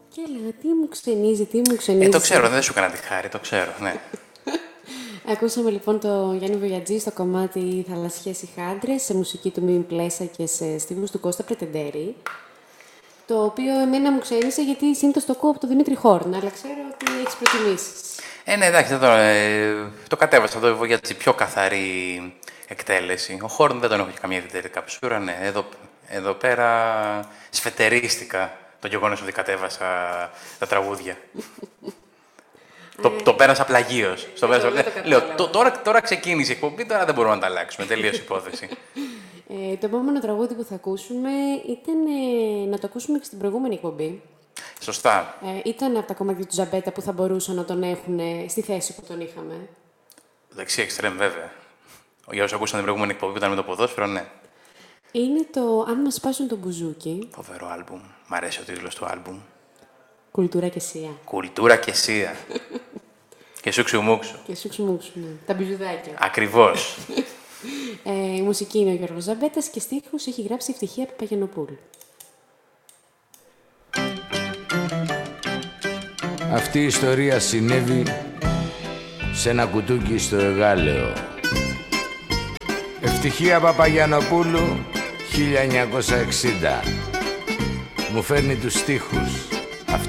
Και έλεγα, τι μου ξενίζει, τι μου ξενίζει. Το ξέρω, δεν σου έκανα τη χάρη, το ξέρω, ναι. Ακούσαμε λοιπόν το Γιάννη Βοιατζή στο κομμάτι «Θαλασσιές ηχάντρες» σε μουσική του Μίμη Πλέσα και σε στίχους του Κώστα Πρετεντέρη. Το οποίο εμένα μου ξένησε γιατί συνήθως το ακούω από τον Δημήτρη Χόρν, αλλά ξέρω ότι έχεις προτιμήσεις. Ναι, εντάξει, το κατέβασα το Βοιατζή, πιο καθαρή εκτέλεση. Ο Χόρν δεν τον έχω καμία ιδιαίτερη καψούρα, ναι. Εδώ πέρα σφετερίστηκα το γεγονός ότι κατέβασα τα τραγούδια. Το πέρασα πλαγίως. Λέω, τώρα ξεκίνησε η εκπομπή, τώρα δεν μπορούμε να τα αλλάξουμε. Τελείως υπόθεση. Το επόμενο τραγούδι που θα ακούσουμε ήταν να το ακούσουμε και στην προηγούμενη εκπομπή. Σωστά. Ήταν από τα κομμάτια του Ζαμπέτα που θα μπορούσαν να τον έχουν στη θέση που τον είχαμε. Δεξί εξτρέμ, βέβαια. Για όσους ακούσαν την προηγούμενη εκπομπή που ήταν με το ποδόσφαιρο, ναι. Είναι το «Αν μας σπάσουν το μπουζούκι». Φοβερό άλμπουμ. Μ' αρέσει ο τίτλος του άλμπουμ. Κουλτούρα και Σία. Κουλτούρα και Σία. Και Σούξου-Μούξου. Και Σούξου-Μούξου, ναι. Τα μπιζουδάκια. Ακριβώς. Η μουσική είναι ο Γιώργος Ζαμπέτας και στίχους έχει γράψει η Ευτυχία Παπαγιανοπούλου. Αυτή η ιστορία συνέβη σε ένα κουτούκι στο Εγάλεο. Ευτυχία Παπαγιανοπούλου, 1960. Μου φέρνει τους στίχους.